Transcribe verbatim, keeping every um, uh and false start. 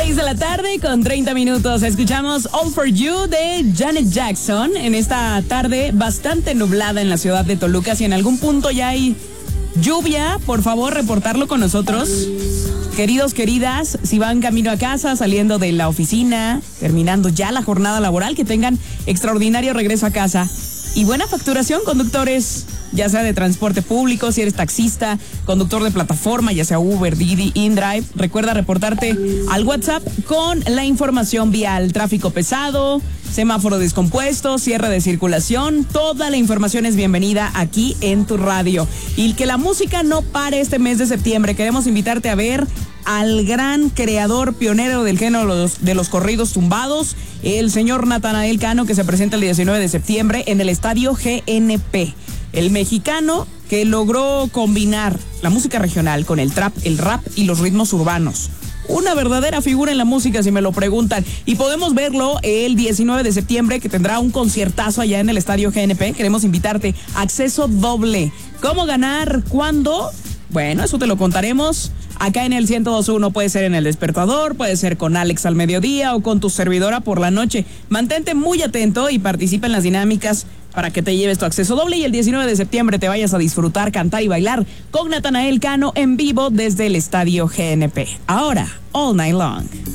seis de la tarde con treinta minutos. Escuchamos All For You de Janet Jackson en esta tarde bastante nublada en la ciudad de Toluca. Si en algún punto ya hay lluvia, por favor reportarlo con nosotros. Queridos, queridas, si van camino a casa, saliendo de la oficina, terminando ya la jornada laboral, que tengan extraordinario regreso a casa. Y buena facturación, conductores, ya sea de transporte público, si eres taxista, conductor de plataforma, ya sea Uber, Didi, InDrive. Recuerda reportarte al WhatsApp con la información vial, tráfico pesado, semáforo descompuesto, cierre de circulación. Toda la información es bienvenida aquí en tu radio. Y que la música no pare este mes de septiembre. Queremos invitarte a ver al gran creador pionero del género de los, de los corridos tumbados, el señor Natanael Cano, que se presenta el diecinueve de septiembre en el estadio G N P. El mexicano que logró combinar la música regional con el trap, el rap y los ritmos urbanos. Una verdadera figura en la música, si me lo preguntan. Y podemos verlo el diecinueve de septiembre, que tendrá un conciertazo allá en el estadio G N P. Queremos invitarte. Acceso doble. ¿Cómo ganar? ¿Cuándo? Bueno, eso te lo contaremos acá en el ciento dos punto uno. Puede ser en El Despertador, puede ser con Alex al mediodía o con tu servidora por la noche. Mantente muy atento y participa en las dinámicas para que te lleves tu acceso doble y el diecinueve de septiembre te vayas a disfrutar, cantar y bailar con Natanael Cano en vivo desde el estadio G N P. Ahora, All Night Long.